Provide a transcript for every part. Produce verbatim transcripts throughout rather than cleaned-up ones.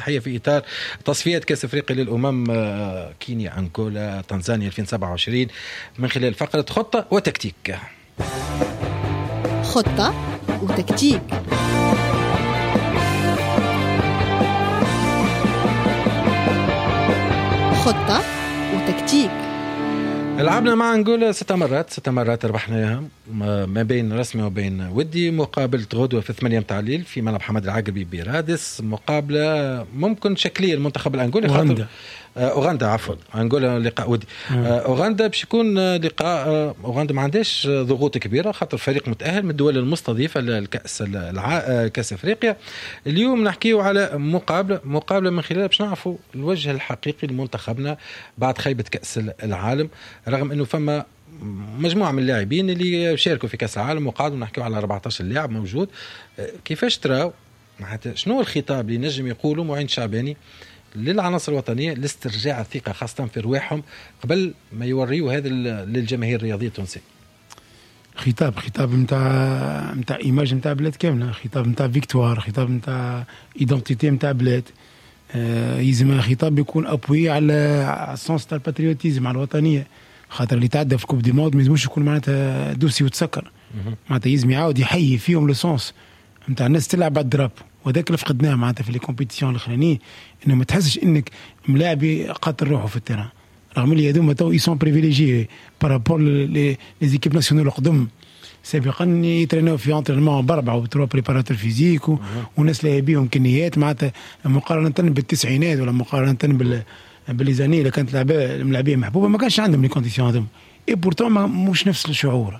تحية في إطار تصفيات كأس أفريقيا للأمم كينيا أنغولا تنزانيا ألفين وسبعة وعشرين من خلال فقرة خطة وتكتيك. خطة وتكتيك. خطة وتكتيك. لعبنا مع أنغولا ست مرات ست مرات ربحناها ما بين رسمي وبين ودي. مقابلة غدوة في ثمانية متاع الليل في ملعب حمد العقربي برادس. مقابلة ممكن شكلية المنتخب الأنغولي أوغندا أوغندا عفوا أنغولا لقاء ودي. أوغندا باش يكون لقاء. أوغندا ما عندهاش ضغوط كبيرة خاطر فريق متأهل من الدول المستضيفة للكأس الع... كأس أفريقيا. اليوم نحكيه على مقابلة مقابلة من خلال باش نعرفوا الوجه الحقيقي لمنتخبنا بعد خيبة كأس العالم، رغم أنه فما مجموعة من اللاعبين اللي شاركوا في كأس العالم وقعدوا نحكيه على أربعة عشر لاعب موجود. كيفاش ترى شنو الخطاب اللي نجم يقوله معين شعباني للعناصر الوطنية لاسترجاع الثقة خاصة في رواحهم قبل ما يوريوا هذا للجماهير الرياضية التونسية؟ خطاب خطاب نتاع نتاع ايماج نتاع بلاد كامله، خطاب نتاع فيكتوار، خطاب نتاع ايدنتيتي نتاع بلاد. آه يلزم خطاب يكون ابوي على السونس تاع الباتريوتيزم على الوطنيه، خاطر اللي تعدى في كوب دي مود ما يلزمش يكون معناتها دوسي وتسكر، معناتها يلزم يعاود يحيي فيهم لو سونس نتاع الناس تلعب على الدراب. وذاك اللي فقدناه معناتها في لي كومبيتيسيون الاخرانيين، انه ما تحسش انك ملاعبي قاتل روحه في التيران، رغم اللي هذوما تو يسون بريفيليجي بارابور لي زيكيب ناسيونال القدم سابقا يترينوا في انترينمون باربعه وبتروا بريباراتور فيزيك وناس لاعبين امكانيات معناتها مقارنه بالتسعينات ولا مقارنه بال بالليزاني اللي كانت لعبه ملاعبيه محبوبه ما كانش عندهم لي كونديسيون هذوما. اي بورتون مش نفس الشعور.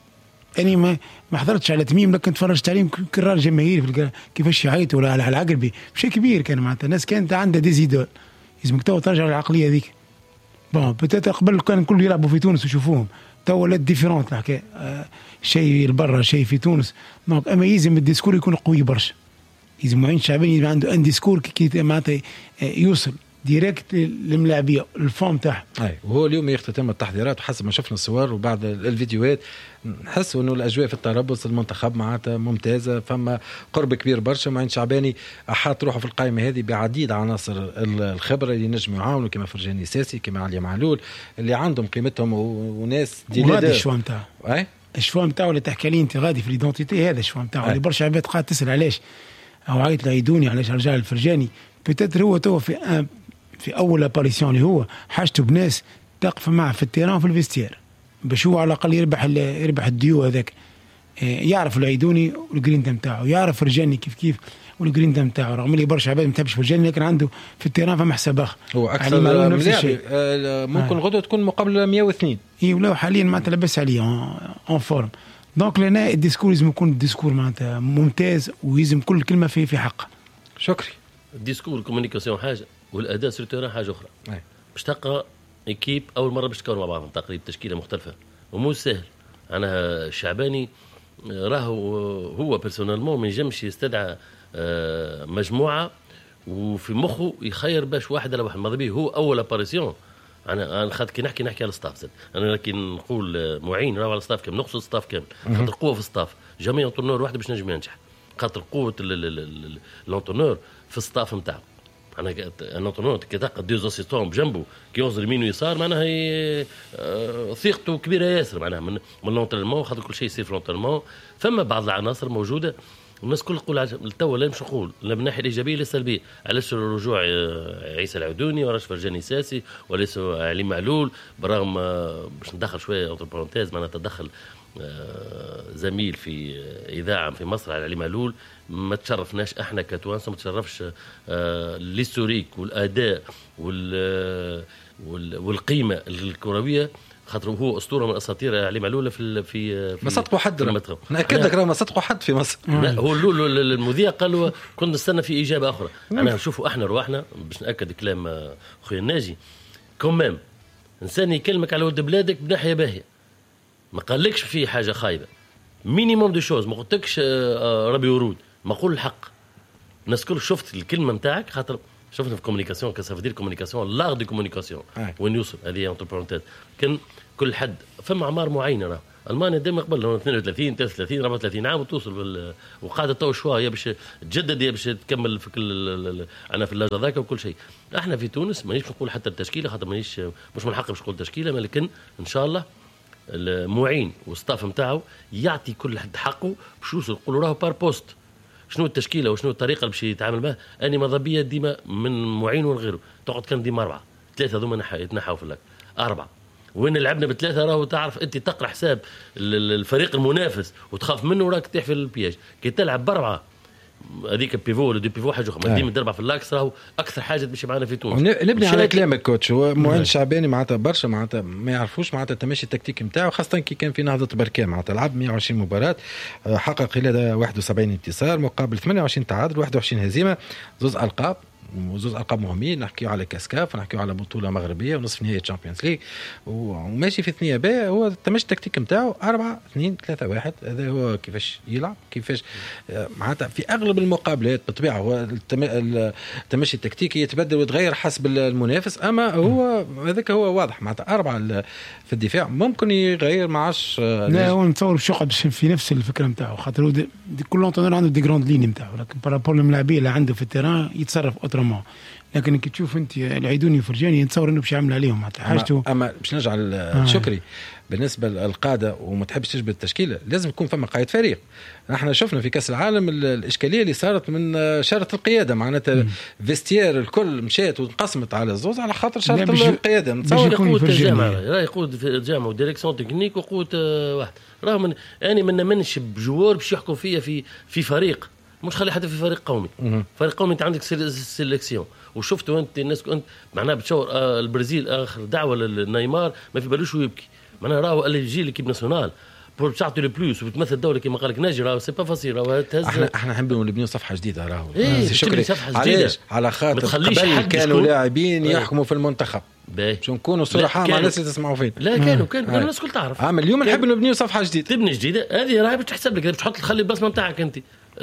اني ما ما حضرتش على تميم، لكن تفرجت عليهم كرار جماهيري كيفاش يعيطوا ولا على العقربي بشيء كبير كان معناتها الناس كانت عندها ديزيدول. لازمك تو ترجع للعقليه هذيك. بون بتات قبل كان كل يلعبوا في تونس ويشوفوهم، تو ولات ديفيرونت الحكايه. آه شيء لبرا شيء في تونس. دونك اما يلزم الديسكور يكون قوي برشا، يلزم معين شعباني يبقى عنده ان ديسكور كي معناتها يوصل ديريكت للملاعبيه الفون تاعها. اي وهو اليوم يختتم التحضيرات، وحسب ما شفنا الصور وبعد الفيديوهات نحسوا انه الاجواء في التربص المنتخب معناتها ممتازه، فما قرب كبير برشا. معين شعباني احاط روحه في القائمه هذه بعديد عناصر الخبره اللي نجموا يعاونوا كما فرجاني ساسي كما علي معلول اللي عندهم قيمتهم وناس ديليدر. الشوا نتاعو اي الشوا نتاعو اللي تحكي لي انت غادي في ليدونتيتي، هذا الشوا نتاعو اللي برشا عباد قاعد تسال علاش او عيط لعيدوني علاش رجع الفرجاني. بيتيتر هو تو في أن في اول اباريسيون اللي هو حاجته بناس تقف معه في التيران وفي الفيستير باش هو على الاقل يربح يربح الديو هذاك. يعرف العيدوني والجرينتا نتاعو، يعرف فرجاني كيف كيف والجرينتا نتاعو، رغم اللي برشا عباد ما تحبش فرجاني لكن عنده في التيران فما حساب اخر. هو اكثر من لاعب ممكن غدوه تكون مقابله مية واثنين. اي ولا حاليا معناتها لاباس عليه اون فورم. دونك لنا الديسكور لازم يكون الديسكور معناتها ممتاز ويلزم كل كلمه فيه في حق. شكري. الديسكور الكومونيكاسيون حاجه والاداء سور تيران حاجه اخرى. أي. باش تلقى ايكيب اول مره باش تكونوا مع بعضهم تقريبا تشكيله مختلفه ومو سهل. انا الشعباني راهو هو بيرسونالمون ما ينجمش يستدعى مجموعه وفي مخه يخير باش واحد على واحد. ماذا بيه هو اول اباريسيون. انا انا خاطر كي نحكي نحكي على الستاف، انا لكن نقول معين راهو على الستاف كامل، نقصد الستاف كامل خاطر قوه في الستاف. جميع انطونور واحد باش نجم ينجح خاطر قوه الانطونور في الستاف نتاعو. انا الانطونور كي تلقى دي زاسيستون بجنبه كي يوصل يمين ويسار معناها هي ثقته كبيره ياسر معناها من من لونترينمون خاطر كل شيء يصير في لونترينمون. فما بعض العناصر موجوده الناس كل تقول التو لا مش نقول لا من الناحيه الايجابيه لا السلبيه. علاش رجوع عيسى العودوني وراش فرجاني ساسي وليس علي معلول برغم باش ندخل شويه اونتر بارونتيز معناها تدخل زميل في اذاعه في مصر على علي معلول ما تشرفناش احنا كتوانسه، ما تشرفش الهيستوريك والاداء والقيمه الكرويه خاطر هو اسطوره من اساطير علي معلول في في ما صدقوا حد. ناكد لك راه ما صدقوا حد في مصر. هو المذيع قال له كنا نستنى في اجابه اخرى. انا نشوفوا احنا رواحنا باش ناكد كلام خويا الناجي كومام انسان يكلمك على ولد بلادك بناحيه باهيه ما قالكش فيه حاجه خايبه مينيموم دو شوز. ما قلتلكش ربي ورود، ما قول الحق. الناس كل شفت الكلمه نتاعك خاطر شفنا في كومونيكاسيون كسافدير كومونيكاسيون لاغ دي كومونيكاسيون وين يوصل هذه انتر بارونتيز كان كل حد فما اعمار معينه راه المانيا دائما قبل اثنين وثلاثين ثلاثة وثلاثين أربعة وثلاثين عام وتوصل بال... وقاعده تو شويه باش تجدد باش تكمل في كل انا في اللاج هذاك وكل شيء. احنا في تونس مانيش نقول حتى التشكيله خاطر مانيش مش من حقي باش نقول تشكيله، لكن ان شاء الله المعين والستاف نتاعو يعطي كل حد حقه باش يوصل نقولوا راهو بار بوست شنو التشكيله وشنو الطريقه اللي باش يتعامل بها. اني ماذا بيا ديما من معين وغيره تقعد كان ديما اربعه ثلاثه هذوما يتنحوا في اللك اربعه وين لعبنا بثلاثه راهو تعرف انت تقرا حساب الفريق المنافس وتخاف منه وراك تطيح في البياج. كي تلعب باربعه هذيك بيفو ولا دو بيفو حاجه اخرى ديما تربع في اللاكس راهو اكثر حاجه تمشي معنا في تونس. نبني على كلامك كوتش. هو معين شعباني معناتها برشا معناتها ما يعرفوش معناتها التمشي التكتيكي نتاعو خاصه كي كان في نهضه بركان معناتها لعب مئة وعشرين مباراه حقق خلال واحد وسبعين انتصار مقابل ثمانية وعشرين تعادل واحد وعشرين هزيمه زوز القاب وزوز القاب مهمين. نحكيو على كاسكاف ونحكيو على بطوله مغربيه ونصف نهائي تشامبيونز ليغ وماشي في ثنيه باهي. هو التمشي التكتيكي نتاعو أربعة اثنين ثلاثة واحد. هذا هو كيفاش يلعب كيفاش معناتها في اغلب المقابلات بالطبيعه. هو التمشي التكتيكي يتبدل ويتغير حسب المنافس اما هو هذاك هو واضح معناتها أربعة في الدفاع ممكن يغير ما عادش. لا هو نتصور باش يقعد في نفس الفكره نتاعو خاطر دي دي كل اونتونور عنده دي جراند لين نتاعو لكن بارابور للملاعبيه اللي عنده في التيران يتصرف اوترومون. لكن كي تشوف انت العيدوني وفرجاني نتصور انه باش يعمل عليهم حاجته. اما باش نرجع لشكري آه. بالنسبه للقاده وما تحبش تجبد التشكيله لازم يكون فما قائد فريق. احنا شفنا في كاس العالم الاشكاليه اللي صارت من شرط القياده معناتها فيستير الكل مشات وانقسمت على الزوز على خاطر شرط القياده. نتصور يقود الجامعه راه يقود في الجامعه وديريكسيون تكنيك وقود واحد راه من يعني من منش بجوار باش يحكم فيها في في فريق مش خلي حتى في فريق قومي. فريق قومي انت عندك سيليكسيون وشفتوا انت الناس كنت معناها بتشاور آه البرازيل اخر دعوه للنيمار ما في بالوش ويبكي معناها راهو اللي يجي ليكيب ناسيونال بور تعطي لو بلوس وبتمثل الدوله كما قال لك ناجي راهو سي با فاسيل راهو تهز. احنا احنا نحبوا نبنيو صفحه جديده راهو إيه شكري علاش على خاطر قبل كانوا لاعبين يحكموا في المنتخب باش نكونوا صراحه مع الناس اللي تسمعوا فينا. لا كانوا كانوا الناس الكل تعرف عام اليوم نحب نبنيو صفحه جديده تبني جديده هذه راهي باش تحسب لك باش تحط تخلي البصمه نتاعك انت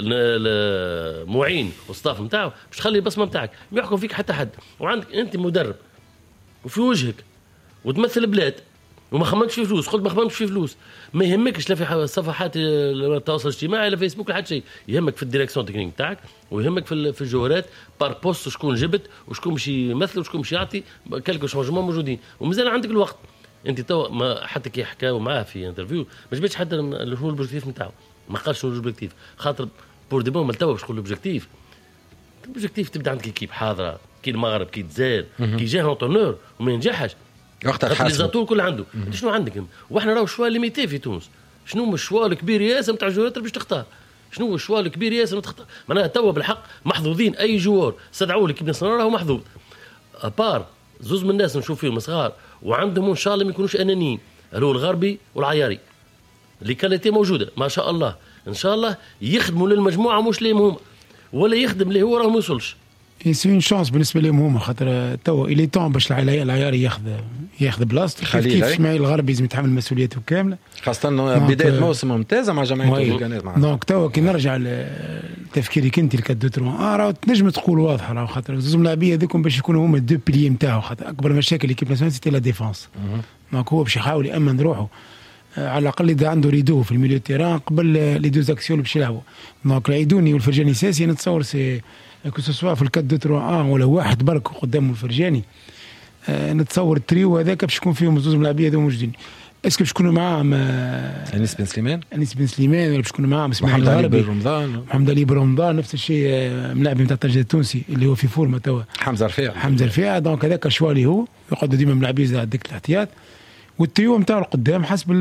المعين والصاف نتاعو باش تخلي البصمه نتاعك ما يحكم فيك حتى حد وعندك انت مدرب وفي وجهك وتمثل بلاد وما خممتش في فلوس قلت ما خممتش في فلوس ما يهمكش لا في صفحات التواصل الاجتماعي لا فيسبوك لا حتى شيء يهمك في الديريكسيون تكنيك نتاعك ويهمك في في الجوهرات بار بوست شكون جبت وشكون باش يمثل وشكون باش يعطي كلكو شونجمون موجودين ومازال عندك الوقت. انت تو ما حتى كي حكاو معاه في انترفيو ما جبتش حتى شنو الاوبجيكتيف نتاعو ما قالش شنو الاوبجيكتيف خاطر بور دي بون ما توا باش تقول الاوبجيكتيف الاوبجيكتيف تبدا عندك كيب حاضره كي المغرب كي الجزائر كي جاه اونترنور وما ينجحش وقتها الحاسم الزاتور كل عنده انت شنو عندك واحنا راهو شوا ليميتي في تونس شنو هو الشوا الكبير ياسر نتاع الجوار باش تختار شنو هو الشوا الكبير ياسر تختار معناها توا بالحق محظوظين اي جوار استدعوا لك ابن صناره راهو محظوظ ابار زوز من الناس نشوف فيهم صغار وعندهم ان شاء الله ما يكونوش انانيين هو الغربي والعياري اللي كانت موجوده ما شاء الله ان شاء الله يخدموا للمجموعه مش ليهم هما ولا يخدم اللي هو راه ما يوصلش. سي اون شانس بالنسبه لهم هما خاطر توا الي طون باش العياري ياخذ ياخذ بلاصته كيف اسماعيل الغربي لازم يتحمل مسؤوليته كامله خاصه بدايه موسم ممتازه مع جماعه الكانات معنا. دونك توا كي نرجع لتفكيرك انت الكادو تروا اه راه تنجم تقول واضحه راه خاطر زوج لاعبيه هذوكم باش يكونوا هما دو بيلي نتاعو خاطر اكبر مشاكل ليكيب ناسيونال سيتي لا ديفونس. دونك هو باش يحاول يامن روحه على الاقل اذا عنده ريدو في الميليو تيران قبل لي دو زاكسيون باش يلعبوا. دونك العيدوني والفرجاني ساسي نتصور سي كو سوا في الكاد دو تروا اه ولا واحد برك قدامه الفرجاني آه نتصور التريو هذاك باش يكون فيهم زوج ملاعبيه هذو موجودين. اسكو باش يكونوا معاهم انيس بن سليمان انيس بن سليمان ولا باش يكونوا معاهم اسماعيل الغربي رمضان محمد علي برمضان نفس الشيء ملاعب نتاع الترجي التونسي اللي هو في فورمه توا حمزه رفيع حمزه رفيع. دونك هذاك شوالي هو يقعدوا ديما ملاعبيه ديك الاحتياط والتريو نتاع القدام حسب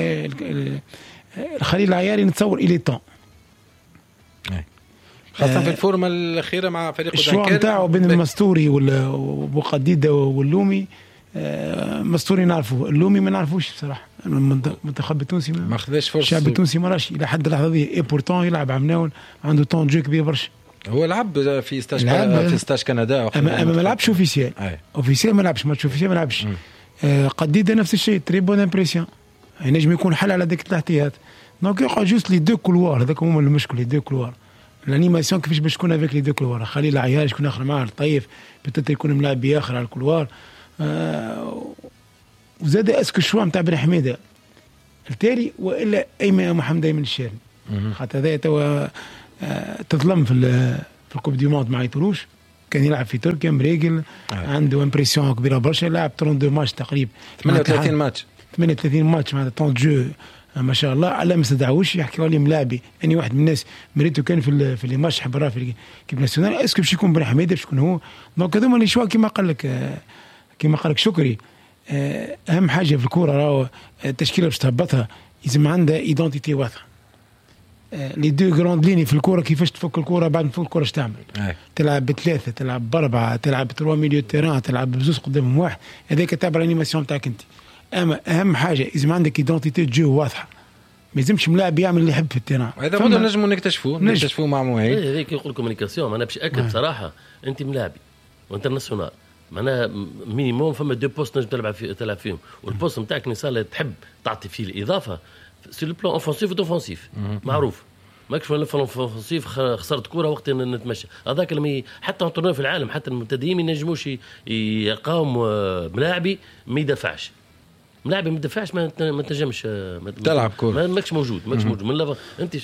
الخليل العياري نتصور الي طون خاصة في الفورمة الأخيرة مع فريق الشوط نتاعو بين المستوري وقديدة واللومي. مستوري نعرفه اللومي ما نعرفوش بصراحة المنتخب التونسي ما خذاش فرصة الشعب التونسي ما راش إلى حد اللحظة دي إي بورتون يلعب عمناول عنده طون جو كبير برشا. هو لعب في ستاج في ستاج كندا أما, أما ما لعبش أوفيسيال أوفيسيال ما لعبش ماتش أوفيسيال ما لعبش. آه قديدة نفس الشيء تري بون امبريسيون ينجم يكون حل على ديك الاحتياط. دونك يقعد جوست لي دو كولوار هذاك هما المشكل لي دو كولوار الانيماسيون كيفاش باش تكون افيك لي دو كولوار خليل العيار شكون اخر معاه الطيف بتات يكون ملاعب باخر على الكولوار. آه وزاد اسكو الشوا نتاع بن حميده التالي والا ايمن محمد ايمن الشاري خاطر هذا توا تظلم في في الكوب دي موند ما عيطولوش كان يلعب في تركيا مريقل عنده امبرسيون كبيره برشا لعب اثنين وثلاثين ماتش تقريبا ثمانية وثلاثين ماتش ثمانية وثلاثين ماتش معناتها طون جو ما شاء الله على ما استدعوش يحكيوا لي ملاعبي اني واحد من الناس مريتو كان في في لي ماتش برا في الكيب ناسيونال اسكو باش يكون بن حميده باش يكون هو دونك هذوما لي شوا كيما قال لك كيما قال لك شكري اهم حاجه في الكوره راهو التشكيله باش تهبطها لازم عندها ايدونتيتي واضحه لي دو غروند ليني في الكوره كيفاش تفك الكوره بعد ما تفك الكوره اش تعمل تلعب بثلاثه تلعب باربعه تلعب بثلاثة ميليو تيران تلعب بزوز قدامهم واحد هذاك تابع الانيماسيون تاعك انت اما اهم حاجه لازم عندك ايدونتيتي جو واضحه ما لازمش ملاعب يعمل اللي يحب في التيران هذا هو نجموا نكتشفوه نكتشفوه مع مواعيد هذيك يقول كومونيكاسيون انا باش اكد بصراحه انت ملاعبي وانترناسيونال معناها مينيموم فما دو بوست نجم تلعب في تلعب فيهم والبوست نتاعك نسال تحب تعطي فيه الاضافه سي لو بلان اوفونسيف ودوفونسيف معروف ماكش في الاوفونسيف خسرت كوره وقت نتمشى هذاك لما حتى انطونور في العالم حتى المبتدئين ما ينجموش يقاوموا ملاعبي ما يدافعش ملاعبي ما يدافعش ما تنجمش تلعب كوره ماكش موجود ماكش موجود من لفظ انت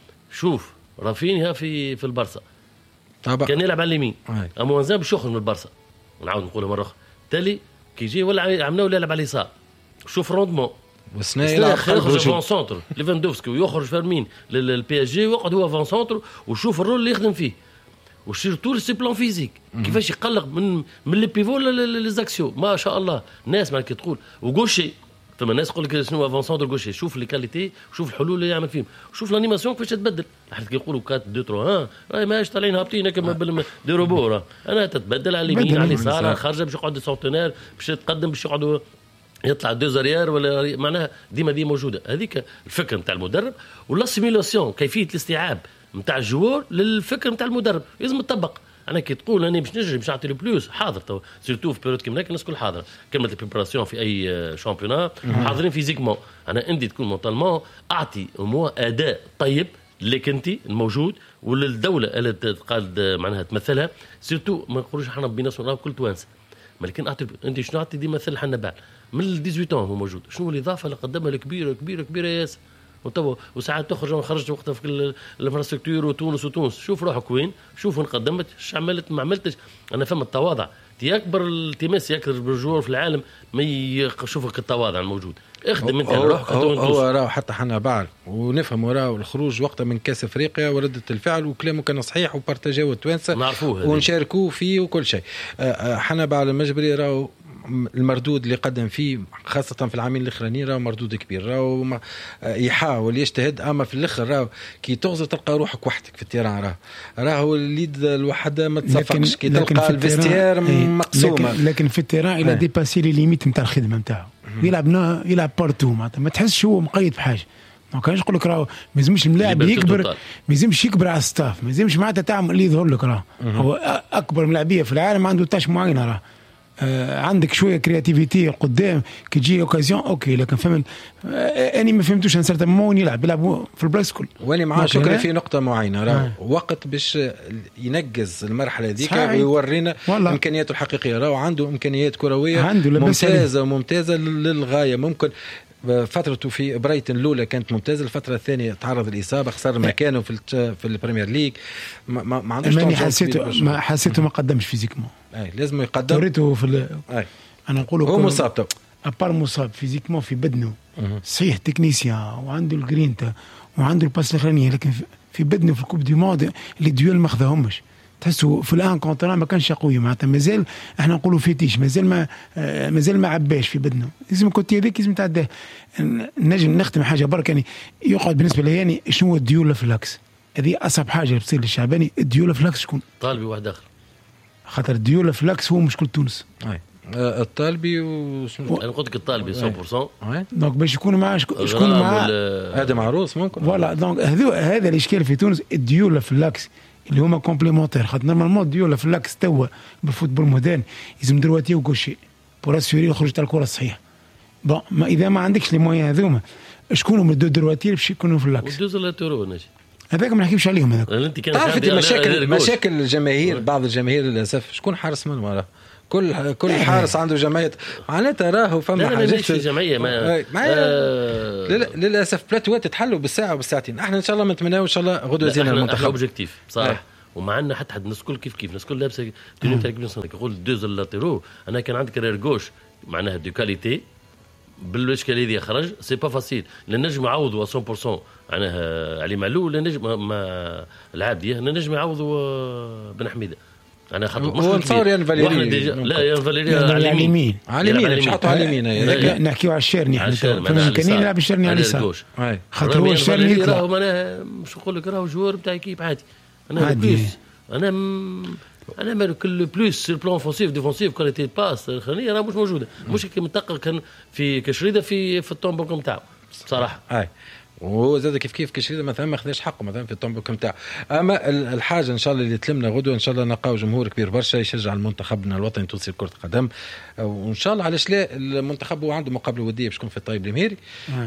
شوف رافينيا في في البارسا طبعا كان يلعب على اليمين اما وانزان باش يخرج من البارسا نعاود نقولها مره اخرى تالي كي يجي ولا عملوه يلعب على اليسار شوف روندمون وسنا يلعب يخرج فون سونتر ليفاندوفسكي ويخرج فيرمين للبي اس جي ويقعد هو فون سونتر وشوف الرول اللي يخدم فيه وسيرتو سي بلان فيزيك كيفاش يقلق من من لي بيفو ليزاكسيون ما شاء الله الناس ما كي تقول وغوشي فما الناس تقول لك شنو افون سونتر غوشي شوف لي كاليتي شوف الحلول اللي يعمل فيهم شوف الانيماسيون كيفاش تتبدل حتى يقولوا أربعة اثنين ثلاثة ها راهي ماهيش طالعين هابطين كما دي روبو انا تتبدل على اليمين على اليسار خارجه باش يقعد سونتينير باش يتقدم باش يقعدوا يطلع دو زاريير ولا معناها ديما دي موجوده هذيك الفكر نتاع المدرب ولا سيميلاسيون كيفيه الاستيعاب نتاع الجوار للفكر نتاع المدرب لازم تطبق انا كي تقول انا باش نجري باش نعطي له بلوس حاضر تو سيرتو في بيريود كيما هكا الناس الكل حاضره كلمه البريبراسيون في اي شامبيونات حاضرين فيزيكمون انا عندي تكون مونتالمون اعطي مو اداء طيب لك انت الموجود وللدوله اللي قال معناها تمثلها سيرتو ما نقولوش احنا بيناسنا كل توانسه لكن اعطي انت شنو اعطي دي مثل حنا بعد من ثمانية عشر هو موجود شنو الاضافه اللي قدمها الكبيره كبيره كبيره ياسر وتوا وساعات تخرج ما خرجت وقتها في الانفراستركتور وتونس وتونس شوف روحك وين شوف وين قدمت ايش عملت ما عملتش انا فهم التواضع تي اكبر التماس يكثر بالجوار في العالم ما يشوفك التواضع الموجود اخدم انت روحك هو, هو راه حتى حنا بعد ونفهم وراه الخروج وقتها من كاس افريقيا ورده الفعل وكلامه كان صحيح وبارتاجيو التوانسه نعرفوه ونشاركوه فيه وكل شيء حنا بعد المجبري راهو المردود اللي قدم فيه خاصة في العامين الأخرانيين راهو مردود كبير راهو يحاول يجتهد أما في الآخر راهو كي تغزر تلقى روحك وحدك في التيران راهو راهو اليد الوحدة ما تصفقش كي تلقى الفيستير مقسومة لكن, لكن في التيران إلى ديباسي لي ليميت نتاع الخدمة نتاعو يلعب يلعب بارتو معناتها ما تحسش هو مقيد بحاجة ما كانش يقول لك راهو ما لازمش الملاعب يكبر ما لازمش يكبر على الستاف ما لازمش معناتها تعمل اللي يظهر لك راهو هو أكبر ملاعبية في العالم عنده تاش معينة راهو آه عندك شويه كرياتيفيتي قدام كي تجي اوكازيون اوكي لكن فهم آه اني ما فهمتوش ان سارت مون يلعب يلعب في البلايص كل وانا مع شكرا في نقطه معينه راه آه. وقت باش ينجز المرحله هذيك ويورينا امكانياته الحقيقيه راه عنده امكانيات كرويه عنده ممتازه وممتازه للغايه ممكن فترته في برايتن الاولى كانت ممتازه الفتره الثانيه تعرض الاصابه خسر مكانه في في البريمير ليج ما, ما عندوش ماني حسيته ما حسيته ما قدمش فيزيكمون اي لازم يقدم توريته في انا نقول هو مصاب تو ابار مصاب فيزيكمون في بدنه صحيح تكنيسيان وعنده الجرينتا وعنده الباس الاخرانيه لكن في بدنه في الكوب دي مود اللي ديول ما خذاهمش تحسوا في الان كونترا ما كانش قوي معناتها مازال احنا نقولوا فيتيش مازال ما مازال ما عباش في بدنه لازم كنت هذيك لازم تعداه نجم نختم حاجه برك يعني يقعد بالنسبه لي يعني شنو هو الديول فلاكس هذه اصعب حاجه بتصير للشعباني الديول فلاكس شكون طالبي واحد اخر خاطر الديول فلاكس هو مشكل تونس اي الطالبي وشنو انا قلت لك الطالبي مية بالمية دونك باش يكون معاه شكون معاه هذا معروس ممكن فوالا دونك هذا الاشكال في تونس الديول فلاكس اللي هما كومبليمونتير خاطر نورمالمون ديول فلاكس توا بالفوتبول مودرن لازم درواتي وكوشي بور اسيوري خروج تاع الكره الصحيحه بون ما اذا ما عندكش لي موين هذوما شكون هما الدو درواتي باش يكونوا فلاكس ودوز لا تورو نجي هذاك ما نحكيش عليهم هذاك تعرف مشاكل مشاكل الجماهير بعض الجماهير للاسف شكون حارس من وراه كل كل حارس عنده جمعيه معناتها راهو فما حاجات في جمعيه ما آه للاسف بلاتوات تتحلوا بالساعه وبالساعتين. احنا ان شاء الله نتمناو ان شاء الله غدوه زينه المنتخب اوبجيكتيف بصراحه. وما عندنا حتى حد الناس الكل كيف كيف الناس الكل لابسه توني تاع كيف يقول دوز لاتيرو. انا كان عندي كارير جوش معناها دو كاليتي بالاشكاليه دي خرج سي با فاسيل لنجم يعوضوا مية بالمية معناها علي معلول لنجم ما العابديه لنجم يعوضوا بن حميده. انا خاطر هو نصور يان فاليري لا يان فاليري على اليمين على اليمين مش حطوا على اليمين نحكيو على الشيرني احنا كان يلعب الشيرني على اليسار خاطر هو الشيرني يطلع. انا مش نقول لك راهو جوار نتاع كيب عادي. انا بلوس انا انا ما كل بلوس سير بلان اوفونسيف ديفونسيف كاليتي باس الخانيه راه مش موجوده. مش كي منطقه كان في كشريده في في الطومبوك نتاعو بصراحه. اي وهو زاد كيف كيف كشريده مثلا ما خذاش حقه مثلا في الطومبوك نتاعو. اما الحاجه ان شاء الله اللي تلمنا غدوه ان شاء الله نلقاو جمهور كبير برشا يشجع المنتخبنا الوطني التونسي لكره القدم. وان شاء الله علاش لا المنتخب هو عنده مقابله وديه باش تكون في الطيب المهيري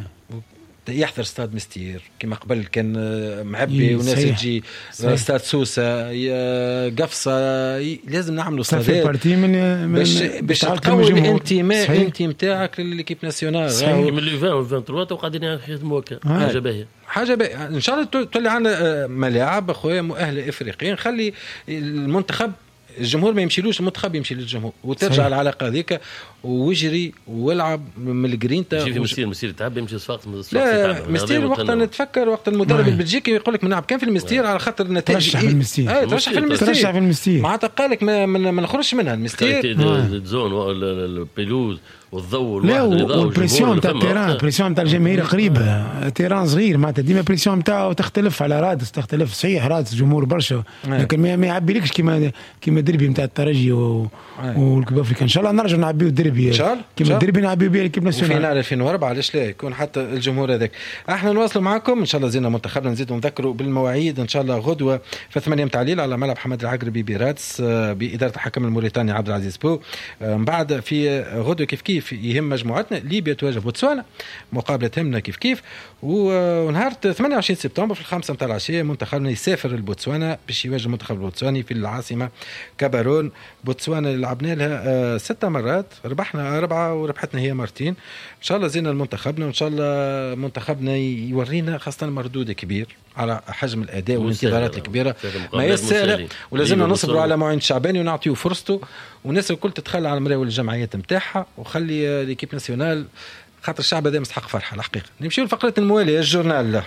يحضر استاد مستير كما قبل كان معبي وناس تجي استاد سوسه قفصه. لازم نعملوا استادات باش باش تقوي الانتماء انت نتاعك للكيب ناسيونال. من لي عشرين و ثلاثة وعشرين وقاعدين يخدموا هكا حاجه باهيه حاجه باهيه. ان شاء الله تولي عندنا ملاعب اخويا مؤهله افريقيا نخلي المنتخب الجمهور ما يمشيلوش المنتخب يمشي للجمهور وترجع صحيح. العلاقه هذيك ويجري ويلعب من الجرينتا يجي مسير مسير تعب يمشي صفاقس لا مستير وقت نتفكر وقت المدرب البلجيكي يقول لك منعب كان في المستير على خاطر النتائج ترشح في المستير اي ترشح في المستير ترشح في المستير معناتها قال لك ما, ما نخرجش منها المستير الزون البيلوز والضوء لا والبريسيون تاع التيران البريسيون تاع الجماهير قريبه تيران صغير معناتها ديما البريسيون نتاعو تختلف على رادس تختلف صحيح رادس جمهور برشا لكن ما يعبيلكش كيما كيما الدربي نتاع الترجي والكوب افريكا. ان شاء الله نرجع نعبيو الدربي كيما الدربي نعبيو بيه الكيب ناسيونال فينال ألفين وأربعة علاش لا يكون حتى الجمهور هذاك. احنا نواصلوا معكم ان شاء الله زينا منتخبنا نزيدوا نذكروا بالمواعيد ان شاء الله غدوه في ثمانية متاع الليل على ملعب حمد العقربي برادس باداره الحكم الموريتاني عبد العزيز بو. من بعد في غدوه كيف كيف يهم مجموعتنا ليبيا تواجه بوتسوانا مقابله تهمنا كيف كيف. ونهار ثمانية وعشرين سبتمبر في الخامسة متاع العشيه منتخبنا يسافر لبوتسوانا باش يواجه المنتخب البوتسواني في العاصمه كابارون. بوتسوانا اللي لعبنا لها ستة مرات ربحنا أربعة وربحتنا هي مرتين. إن شاء الله زينا المنتخبنا وإن شاء الله منتخبنا يورينا خاصة مردود كبير على حجم الأداء والانتظارات الكبيرة ما يسهل ولازمنا نصبروا على معين الشعباني ونعطيه فرصته والناس الكل تتخلى على مراول الجمعيات نتاعها وخلي ليكيب ناسيونال خاطر الشعب هذا مستحق فرحة الحقيقة. نمشيو لفقرة الموالية الجورنال.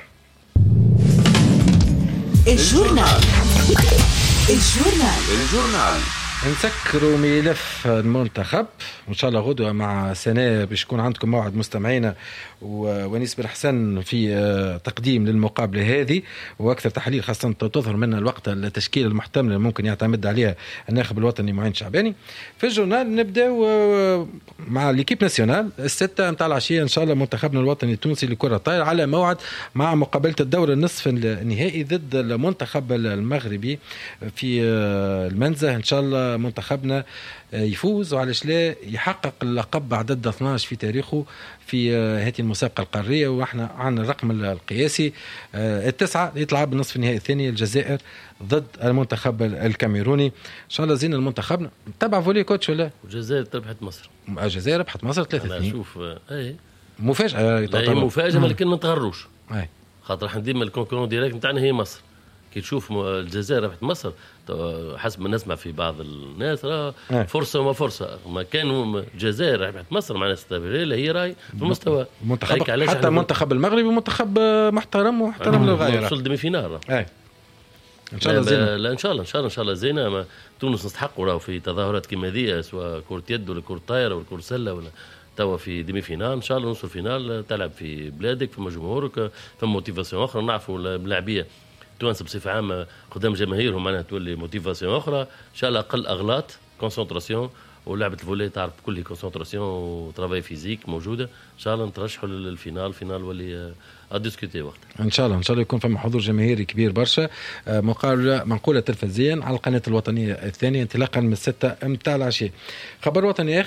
الجورنال الجورنال الجورنال نسكروا ملف المنتخب وإن شاء الله غدوة مع سنة باش يكون عندكم موعد مستمعينا ونيس بن حسن في تقديم للمقابلة هذه وأكثر تحليل خاصة تظهر منها الوقت التشكيل المحتمل اللي ممكن يعتمد عليها الناخب الوطني معين شعباني. في الجورنال نبدأ مع ليكيب ناسيونال الستة متاع العشية إن شاء الله منتخبنا الوطني التونسي لكرة الطائرة على موعد مع مقابلة الدور النصف النهائي ضد المنتخب المغربي في المنزه. إن شاء الله منتخبنا يفوز وعلاش لا يحقق اللقب عدد اثني عشر في تاريخه في هذه المسابقة القارية واحنا عن الرقم القياسي التسعة يطلع بالنصف النهائي الثاني الجزائر ضد المنتخب الكاميروني. ان شاء الله زين المنتخبنا تبع فولي كوتش ولا الجزائر ربحت مصر الجزائر ربحت مصر ثلاثة اثنين شوف اي مفاجأة مفاجأة لكن ما نتغروش خاطر احنا ديما الكونكورون ديريكت نتاعنا هي مصر. كي تشوف الجزائر ربحت مصر حسب ما نسمع في بعض الناس راه فرصه وما فرصه ما كانوا الجزائر ربحت مصر معناها ستابيل هي راي في المستوى منتخب حتى المنتخب المغربي منتخب محترم ومحترم للغايه وصل ديمي فينال اي ان شاء الله زينه. لا ان شاء الله ان شاء الله ان شاء الله زينه. تونس نستحقوا راهو في تظاهرات كيما هذه سواء كره يد ولا كره طايره ولا كره سله ولا توا في ديمي فينال. ان شاء الله نوصل فينال تلعب في بلادك في جمهورك في موتيفاسيون اخرى. نعرفوا اللاعبيه توانسه بصفه عامه قدام جماهيرهم معناها تولي موتيفاسيون اخرى. ان شاء الله اقل اغلاط كونسنتراسيون ولعبه الفولي تعرف كل كونسنتراسيون وترافاي فيزيك موجوده. ان شاء الله نترشحوا للفينال الفينال واللي اديسكوتي وقت ان شاء الله ان شاء الله يكون فما حضور جماهيري كبير برشا. مقابله منقوله تلفزيا على القناه الوطنيه الثانيه انطلاقا من الستة متاع العشيه. خبر وطني اخر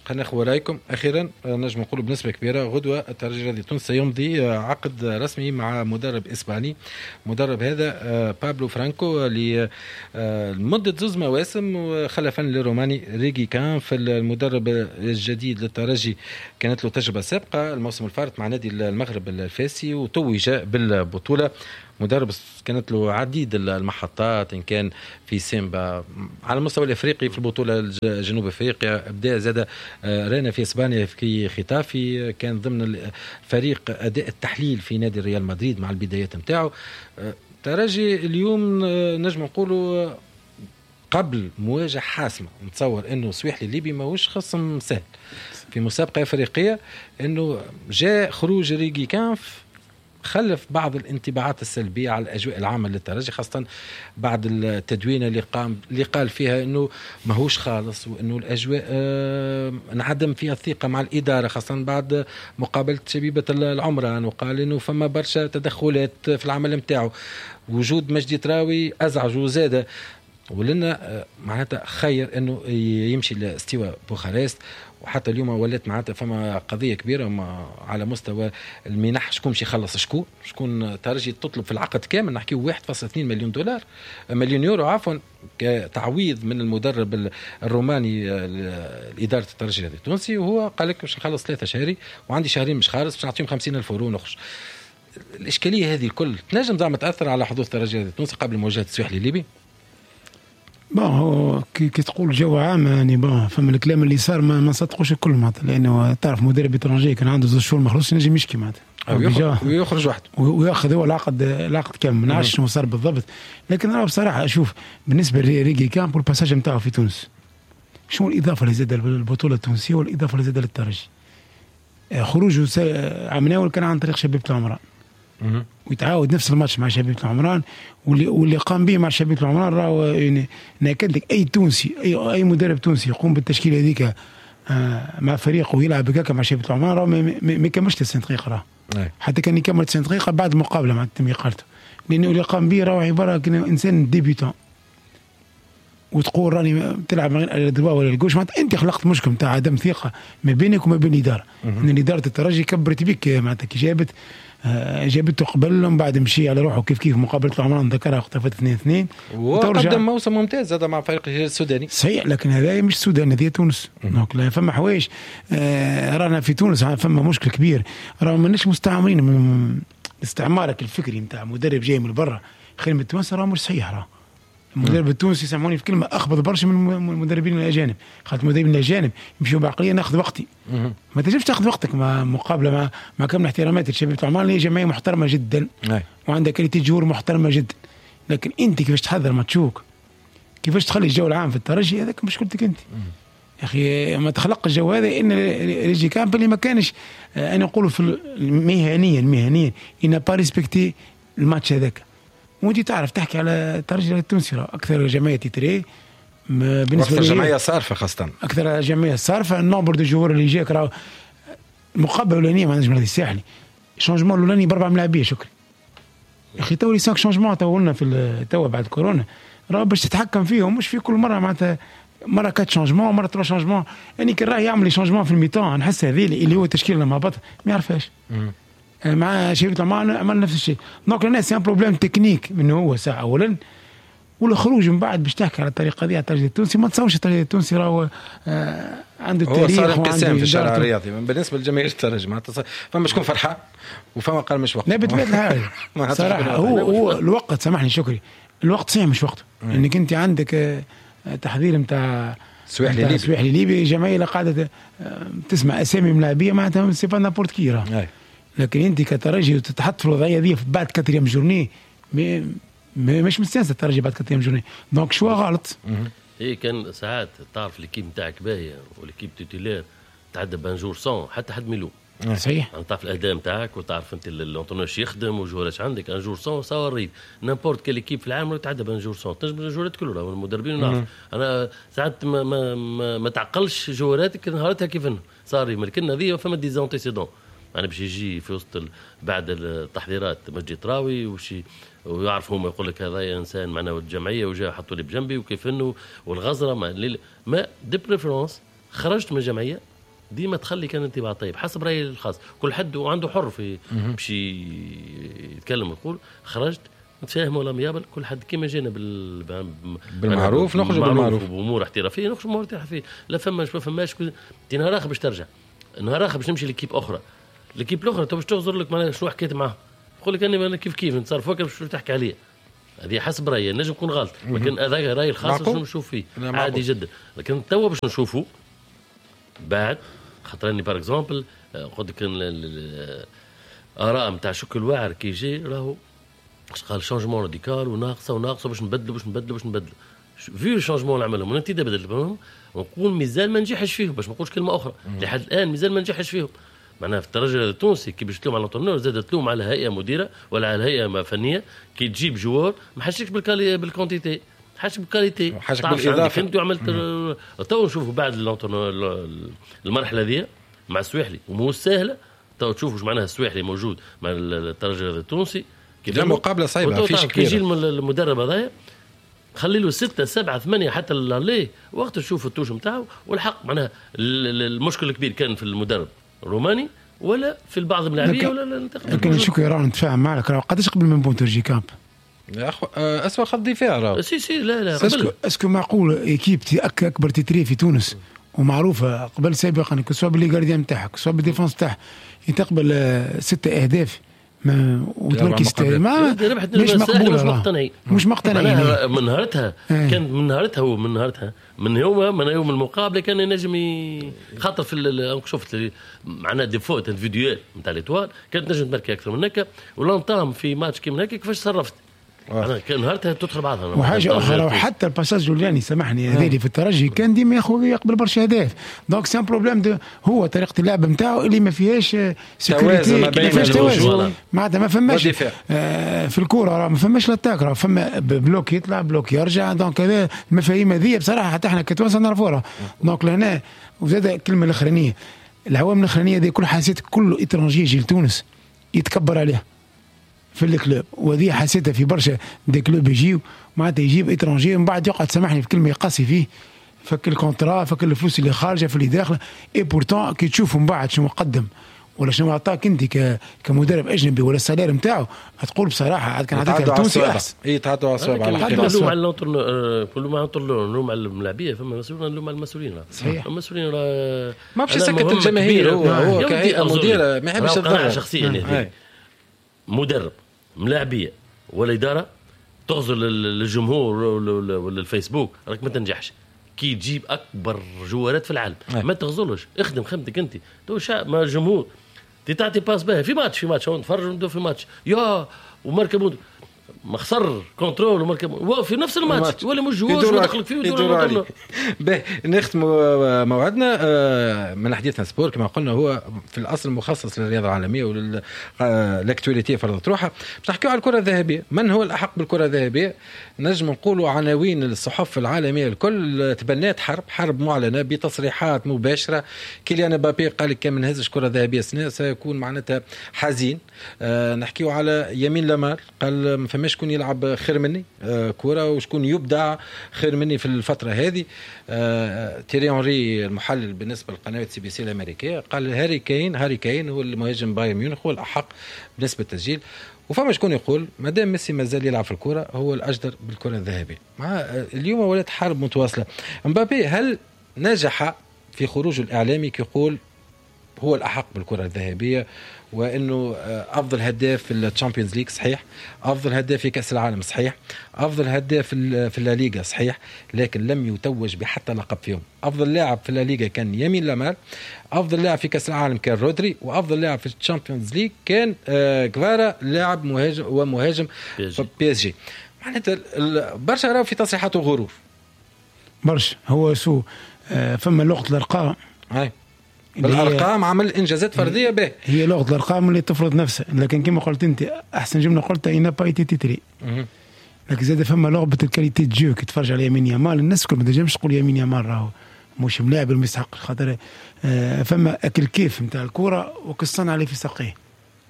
خلينا ناخذ رايكم اخيرا. نجم نقول بنسبه كبيره غدوه الترجي الرياضي التونسي سيمضي عقد رسمي مع مدرب اسباني. المدرب هذا بابلو فرانكو لمده زوز مواسم خلفا للروماني ريغي كانف. المدرب الجديد للترجي كانت له تجربه سابقه الموسم الفارط مع نادي المغرب الفاسي وتوج بالبطوله. مدرب كانت له عديد المحطات إن كان في سيمبا على المستوى الافريقي في البطوله جنوب افريقيا، بدا زاد رانا في اسبانيا في ختافي، كان ضمن فريق اداء التحليل في نادي ريال مدريد مع البدايات نتاعو. ترجي اليوم نجم نقولوا قبل مواجهه حاسمه، نتصور انه سويحلي الليبي ماهوش خصم سهل في مسابقه افريقيه، انه جاء خروج ريغي كانف خلف بعض الانطباعات السلبيه على الاجواء العامه للترجي، خاصه بعد التدوينه اللي قام اللي قال فيها انه ماهوش خالص، وانه الاجواء آه انعدم فيها الثقه مع الاداره، خاصه بعد مقابله شبيبه العمران، وقال انه فما برشا تدخلات في العمل نتاعو. وجود مجدي تراوي ازعج وزاد، ولنا معناتها خير انه يمشي لاستواء بوخارست. وحتى اليوم ولات معناتها فما قضيه كبيره على مستوى المنح، شكون باش يخلص شكون شكون ترجي تطلب في العقد كامل نحكيو واحد فاصلة اثنين مليون دولار مليون يورو عفوا كتعويض من المدرب الروماني لاداره الترجي التونسي، وهو قال لك باش نخلص ثلاثه شهري وعندي شهرين مش خالص باش نعطيهم خمسين ألف يورو نخرج. الاشكاليه هذه الكل تنجم زعما تاثر على حضور الترجي التونسي قبل مواجهه السويحلي الليبي؟ بون هو كي, كي تقول جو عام يعني بون فما الكلام اللي صار ما ما نصدقوش الكل معناتها، لانه تعرف مدرب اترونجي كان عنده زوج شهور ما خلصش ينجم يشكي معناتها ويخرج وحده وياخذ هو العقد العقد كامل. ما نعرفش شنو صار بالضبط، لكن انا بصراحه اشوف بالنسبه لريغي كامب والباساج نتاعو في تونس شنو الاضافه اللي زاد للبطوله التونسيه والاضافه اللي زاد للترجي. خروجه عمناول كان عن طريق شبيبه العمران ويتعاود نفس الماتش مع شبيبة العمران، واللي واللي قام به مع شبيبة العمران راهو يعني ناكد لك اي تونسي اي اي مدرب تونسي يقوم بالتشكيله هذيك مع فريقه ويلعب هكاك مع شبيبة العمران راه ما يكملش تسعين دقيقه، راه حتى كان يكمل تسعين دقيقه بعد المقابله مع تم اقالته، لانه اللي قام به راهو عباره كان انسان ديبيوتون. وتقول راني تلعب من غير الدواء ولا الجوش، معناتها انت خلقت مشكل نتاع عدم ثقه ما بينك وما بين الاداره، ان اداره الترجي كبرت بك معناتها كي جابت جابته قبل ومن بعد مشي على روحه كيف كيف مقابله العمران ذكرها اختفت اثنين اثنين وقدم موسم ممتاز هذا مع فريق السوداني صحيح، لكن هذا مش السودان هذه تونس. دونك لا فما حوايج آه رانا في تونس فما مشكل كبير، رانا ماناش مستعمرين من استعمارك الفكري نتاع مدرب جاي من برا خير من تونس، راه مش صحيح. راه المدرب التونسي يسموني في كلمه اخبط برشا من المدربين الاجانب، خاطر المدربين الاجانب يمشيوا بعقليه ناخذ وقتي. ما تنجمش تاخذ وقتك مع مقابله مع مع كامل احتراماتي لشبيبه العمران اللي جمعيه محترمه جدا وعندها كاليتي جمهور محترمه جدا، لكن انت كيفاش تحضر ماتشوك، كيفاش تخلي الجو العام في الترجي، هذاك مشكلتك انت يا اخي. ما تخلق الجو هذا ان ريجي كامب اللي ما كانش انا نقولوا في مهنيا مهنيا ان با ريسبكتي الماتش هذاك. وانت تعرف تحكي على الترجي التونسي اكثر جمعيه تيتري بالنسبه اكثر جمعيه صارفه، خاصه اكثر جمعيه صارفه. النومبر دو جوور اللي جاك راه المقابله الاولانيه مع نجم النادي الساحلي شونجمون الاولاني باربع ملاعبيه شكري يا اخي، تو لي سانك شونجمون تو قلنا في تو بعد كورونا راه باش تتحكم فيهم، مش في كل مره معناتها مره كات شونجمون مره تروا شونجمون. يعني كان راه يعمل شونجمون في الميتون نحس هذه اللي هو التشكيله لما هبط ما يعرفهاش مع شبيبة العمران عمل نفس الشيء. دونك الناس سي ان بروبليم تكنيك منه هو ساعه اولا، والخروج من بعد باش تحكي على الطريقه دي على الترجي التونسي. ما تصورش الترجي التونسي راهو آه عنده التاريخ، هو صار انقسام في الشارع الرياضي بالنسبه لجماهير الترجي، معناتها فما شكون فرحان وفما قال مش وقت. لا بطبيعه الحال صراحه هو هو الوقت سامحني شكري الوقت صحيح مش وقته، انك انت عندك آه تحضير نتاع سويحلي ليبي سويحلي ليبي جمعيه قاعده آه تسمع اسامي ملاعبيه معناتها سي با نابورت كي راه، لكن انت كترجي وتتحط في الوضعيه دي بعد كاتريام جورني مش مستانس الترجي بعد كاتريام جورني. دونك شو غلط. ايه كان ساعات تعرف ليكيب نتاعك باهيه وليكيب توتيلير تعدى بانجور سون حتى حد ميلو صحيح، يعني تعرف الاداء نتاعك وتعرف انت الانطوناش يخدم وجوراش عندك ان جور سون سوا الريد نامبورت كل ايكيب في العالم تعدى بانجور سون تنجم الجورات كله راهو المدربين نعرف. انا ساعات ما ما, ما, ما تعقلش جوراتك نهارتها كيف انه صار ملكنا ذي فما دي زونتيسيدون. أنا باش يجي في وسط بعد التحضيرات مجدي تراوي وشي ويعرف هم يقول لك هذا إنسان معنا الجمعية وجاء حطوا لي بجنبي وكيف إنه والغزرة ما ما دي بريفرنس خرجت من الجمعية ديما تخلي كان انطباع طيب حسب رايي الخاص. كل حد وعنده حر في باش يتكلم ويقول خرجت نتفاهم ولا ميابل كل حد كيما جينا بال... بالمعروف نخرج بالمعروف بامور احترافيه نخرج بامور احترافيه. لا فماش ما فماش تي نهار اخر باش ترجع نهار اخر باش نمشي ليكيب اخرى ليكيب الاخرى تو باش تغزر لك معناها شنو حكيت معاه يقول لك اني كيف كيف نتصرف هكا باش تحكي عليا. هذه حسب رايي نجم نكون غلط لكن هذا رايي الخاص باش نشوف فيه عادي جدا. لكن توا باش نشوفوا بعد خاطر اني بار اكزومبل قلت لك الاراء نتاع شكل واعر كي يجي راهو قال شونجمون راديكال وناقصه وناقصه باش نبدلوا باش نبدلوا باش نبدلوا في الشونجمون اللي عملهم وانت بدل بهم ونقول مازال ما نجحش فيهم باش ما نقولش كلمه اخرى لحد الان مازال ما نجحش فيهم. معناها في الترجي التونسي كي باش تلوم على الانترنور زاد تلوم على هيئه مديره ولا على هيئه فنيه كي تجيب جوار ما حاشيكش بالكالي بالكونتيتي حاشك بالكاليتي حاشك بالاضافه. انت عملت تو نشوفوا بعد المرحله ذي مع السويحلي ومو سهله تو تشوفوا واش معناها السويحلي موجود مع الترجي التونسي كي مقابله صعيبه ما فيش كبير. يجي المدرب هذايا خلي له ستة سبعة ثمانية حتى ليه وقت تشوف التوش نتاعو والحق معناها المشكل الكبير كان في المدرب الروماني ولا في البعض الملاعبيه ولا الانتقاد. لكن شكو راه نتفاهم معك راه قداش قبل من بونترجي كامب يا اخو اسوا خط دفاع راه سي سي لا لا اسكو اسكو معقول ايكيب اكبر تتري في تونس ومعروفه قبل سابقا كسوا باللي غارديان نتاعها كسوا بالديفونس تاعها يتقبل ستة اهداف ما وتركيز ما مش مقبوله مش مقتنعين من نهارتها كان من نهارتها ومن نهارتها من يوم من يوم المقابله كان ينجم خاطر في شفت معنا دي فوت الفيديوهات نتاع ليتوال كانت نجم تمركي اكثر من هكا ولانطام في ماتش كيما هكا كيفاش تصرفت انا كان نهارتها تدخل بعضها. وحاجه اخرى وحتى الباساج جولياني سامحني هذا في الترجي كان ديما ياخذ يقبل برشا اهداف دونك سي ان بروبليم دو هو طريقه اللعب نتاعو اللي ما فيهاش سيكوريتي ما فيهاش توازن معناتها ما فماش آه في الكوره راه ما فماش لاتاك راه فما بلوك يطلع بلوك يرجع دونك هذا المفاهيم هذه بصراحه حتى احنا كتوانسه نعرفوها دونك لهنا وزاد الكلمه الاخرانيه العوامل الاخرانيه هذه كل حسيت كل اترونجي يجي لتونس يتكبر عليها في الكلوب وهذه حسيتها في برشا دي كلوب يجيو معناتها يجيب اترونجي من بعد يقعد سامحني في كلمه يقاسي فيه فك الكونترا فك الفلوس اللي خارجه في اللي داخله اي بورتون كي تشوف من بعد شنو قدم ولا شنو عطاك انت كمدرب اجنبي ولا السالير نتاعو تقول بصراحه عاد كان عطاك التونسي احسن اي تعدوا على الصواب على حاجه نلوم على كل ما نطلعوا نلوم على الملاعبيه فما مسؤولين نلوم على المسؤولين صحيح المسؤولين ما بش يسكت الجماهير هو هو كهيئه مديره ما يحبش يتضرر شخصيا مدرب ملاعبيه ولا اداره تغزر للجمهور ولا الفيسبوك راك ما تنجحش كي تجيب اكبر جوارات في العالم ما تغزرش اخدم خدمتك انت تو شعب ما الجمهور تعطي باس بها في ماتش في ماتش نتفرجوا في ماتش يا وماركه ما خسر كنترول وماركه في نفس الماتش ولا مش جواز ودخلك فيه ودور باهي نختم موعدنا من حديثنا سبور كما قلنا هو في الاصل مخصص للرياضه العالميه وللاكتواليتي فرضت روحها باش نحكيو على الكره الذهبيه. من هو الاحق بالكره الذهبيه؟ نجم نقولوا عناوين الصحف العالميه الكل تبنات حرب حرب معلنه بتصريحات مباشره. كيليان امبابي قال لك كان ما نهزش كره ذهبيه سنه سيكون معناتها حزين. أه نحكيو على يمين لامال قال ما فماش شكون يلعب خير مني أه كره وشكون يبدع خير مني في الفتره هذه. أه تيري أنري المحلل بالنسبه لقناه سي بي سي الامريكيه قال هاري كين هاري كين هو المهاجم بايرن ميونخ هو الاحق بالنسبه للتسجيل. وفما شكون يقول ما دام ميسي مازال يلعب في الكره هو الاجدر بالكره الذهبيه. مع اليوم ولات حرب متواصله. امبابي هل نجح في خروجه الاعلامي كيقول هو الاحق بالكره الذهبيه وانه افضل هداف في الشامبيونز ليج صحيح افضل هداف في كاس العالم صحيح افضل هداف في الليغا صحيح لكن لم يتوج بحتى لقب فيهم. افضل لاعب في الليغا كان يمين لامال افضل لاعب في كاس العالم كان رودري وافضل لاعب في الشامبيونز ليج كان كفارا لاعب مهاجم ومهاجم بي اس جي. معناتها برشا راهو في تصريحاته غرور برشا هو سو فما لغه الارقام هاي بالارقام عمل انجازات فرديه به هي لغه الارقام اللي تفرض نفسها. لكن كما قلت انت احسن جمله قلتها اينا بايتي تيتري لكن زاد فما لغه الكاليتي جو كي تفرج على يمين يامال الناس كل ما تنجمش تقول يمين يامال راهو مش ملاعب المستحق خاطر آه فما اكل كيف نتاع الكره وكالصنع عليه في ساقيه